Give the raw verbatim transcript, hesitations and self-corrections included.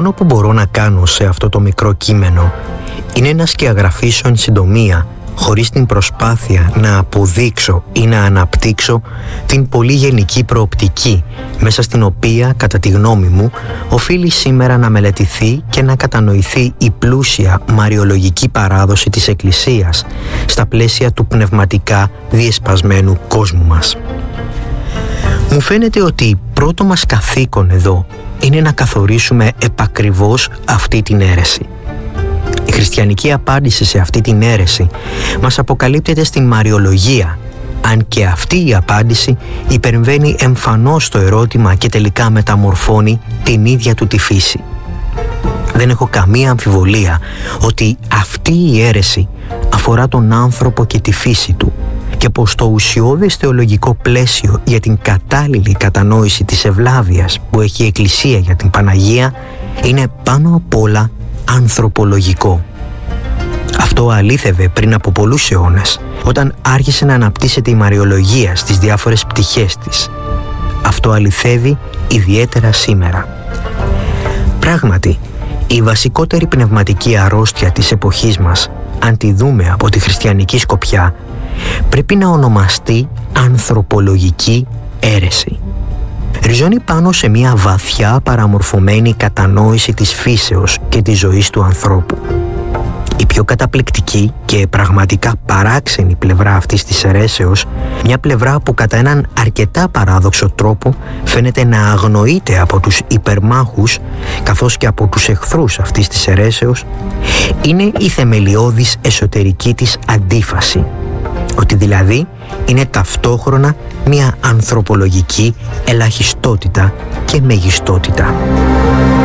μόνο που μπορώ να κάνω σε αυτό το μικρό κείμενο είναι να σκιαγραφίσω εν συντομία, χωρίς την προσπάθεια να αποδείξω ή να αναπτύξω την πολύ γενική προοπτική μέσα στην οποία, κατά τη γνώμη μου, οφείλει σήμερα να μελετηθεί και να κατανοηθεί η πλούσια μαριολογική παράδοση της Εκκλησίας στα πλαίσια του πνευματικά διεσπασμένου κόσμου μας. Μου φαίνεται ότι πρώτο μας καθήκον εδώ είναι να καθορίσουμε επακριβώς αυτή την αίρεση. Η χριστιανική απάντηση σε αυτή την αίρεση μας αποκαλύπτεται στην Μαριολογία, αν και αυτή η απάντηση υπερβαίνει εμφανώς το ερώτημα και τελικά μεταμορφώνει την ίδια του τη φύση. Δεν έχω καμία αμφιβολία ότι αυτή η αίρεση αφορά τον άνθρωπο και τη φύση του και πως το ουσιώδες θεολογικό πλαίσιο για την κατάλληλη κατανόηση της ευλάβειας που έχει η Εκκλησία για την Παναγία είναι πάνω απ' όλα ανθρωπολογικό. Αυτό αλήθευε πριν από πολλούς αιώνες, όταν άρχισε να αναπτύσσεται η Μαριολογία στις διάφορες πτυχές της. Αυτό αληθεύει ιδιαίτερα σήμερα. Πράγματι, η βασικότερη πνευματική αρρώστια της εποχής μας, αν τη δούμε από τη χριστιανική σκοπιά, πρέπει να ονομαστεί ανθρωπολογική αίρεση. Ριζώνει πάνω σε μια βαθιά παραμορφωμένη κατανόηση της φύσεως και της ζωής του ανθρώπου. Η πιο καταπληκτική και πραγματικά παράξενη πλευρά αυτής της αιρέσεως, μια πλευρά που κατά έναν αρκετά παράδοξο τρόπο φαίνεται να αγνοείται από τους υπερμάχους καθώς και από τους εχθρούς αυτής της αιρέσεως, είναι η θεμελιώδης εσωτερική της αντίφαση. Ότι δηλαδή είναι ταυτόχρονα μια ανθρωπολογική ελαχιστότητα και μεγιστότητα.